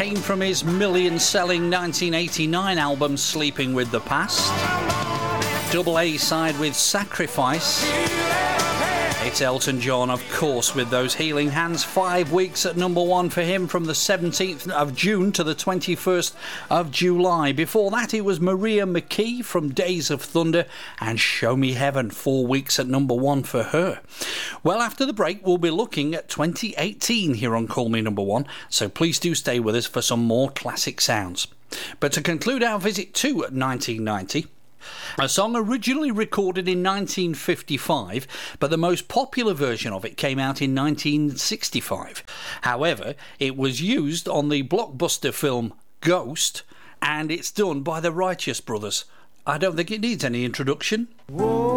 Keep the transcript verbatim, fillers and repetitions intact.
came from his million-selling nineteen eighty-nine album Sleeping with the Past. Double A side with Sacrifice. It's Elton John, of course, with those Healing Hands. Five weeks at number one for him from the seventeenth of June to the twenty-first of July. Before that, it was Maria McKee from Days of Thunder and Show Me Heaven. Four weeks at number one for her. Well, after the break, we'll be looking at twenty eighteen here on Call Me Number One, so please do stay with us for some more classic sounds. But to conclude our visit to nineteen ninety... a song originally recorded in nineteen fifty-five, but the most popular version of it came out in nineteen sixty-five. However, it was used on the blockbuster film Ghost, and it's done by the Righteous Brothers. I don't think it needs any introduction. Whoa.